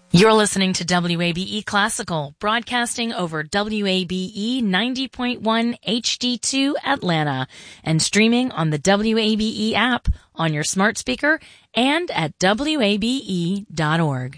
You're listening to WABE Classical, broadcasting over WABE 90.1 HD2 Atlanta and streaming on the WABE app on your smart speaker and at WABE.org.